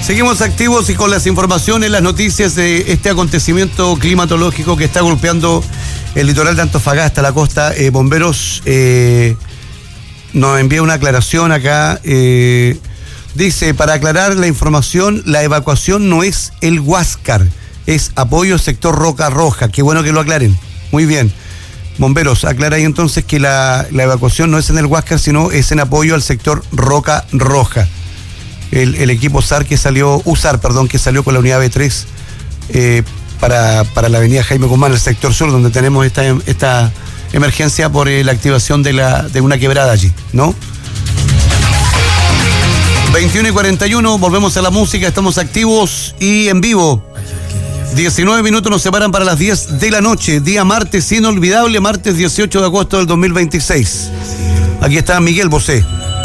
Seguimos activos y con las informaciones, las noticias de este acontecimiento climatológico que está golpeando el litoral de Antofagasta, la costa. Bomberos nos envía una aclaración acá. Dice, para aclarar la información, la evacuación no es el Huáscar, es apoyo sector Roca Roja. Qué bueno que lo aclaren. Muy bien. Bomberos, aclara ahí entonces que la evacuación no es en el Huáscar, sino es en apoyo al sector Roca Roja. El equipo USAR que salió con la unidad B3 para la avenida Jaime Guzmán, el sector sur, donde tenemos esta emergencia por la activación de una quebrada allí, ¿no? 21:41, volvemos a la música, estamos activos y en vivo. 19 minutos nos separan para las 10 de la noche, día martes inolvidable, martes 18 de agosto del 2026. Aquí está Miguel Bosé.